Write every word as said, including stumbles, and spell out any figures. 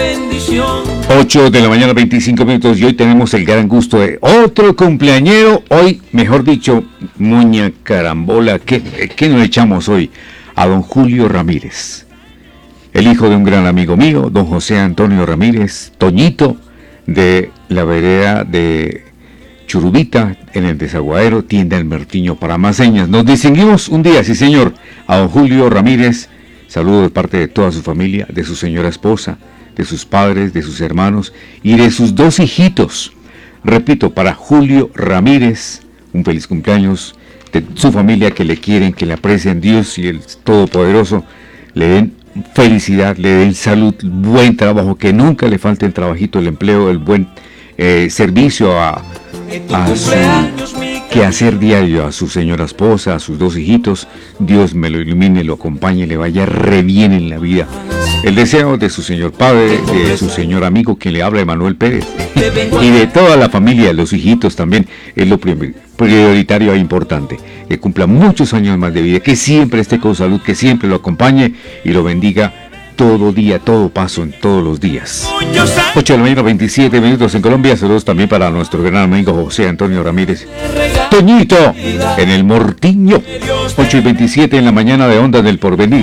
bendición. ocho de la mañana, veinticinco minutos, y hoy tenemos el gran gusto de otro cumpleañero. Hoy, mejor dicho, muña carambola, ¿qué, qué nos echamos hoy? A don Julio Ramírez, el hijo de un gran amigo mío, don José Antonio Ramírez, Toñito, de la vereda de Churubita, en el Desaguadero, tienda El Martiño para más señas. Nos distinguimos un día, sí señor, a don Julio Ramírez. Saludo de parte de toda su familia, de su señora esposa, de sus padres, de sus hermanos y de sus dos hijitos. Repito, para Julio Ramírez, un feliz cumpleaños, de su familia, que le quieren, que le aprecian, Dios y el Todopoderoso le den felicidad, le den salud, buen trabajo, que nunca le falte el trabajito, el empleo, el buen eh, servicio a, a su quehacer diario, a su señora esposa, a sus dos hijitos. Dios me lo ilumine, lo acompañe, le vaya re bien en la vida. El deseo de su señor padre, de su señor amigo que le habla, Emanuel Pérez, y de toda la familia, los hijitos también, es lo prioritario e importante. Que cumpla muchos años más de vida, que siempre esté con salud, que siempre lo acompañe y lo bendiga todo día, todo paso, en todos los días. ocho de la mañana, veintisiete minutos en Colombia. Saludos también para nuestro gran amigo José Antonio Ramírez, Toñito, en El Mortiño. ocho y veintisiete en la mañana de Ondas del Porvenir.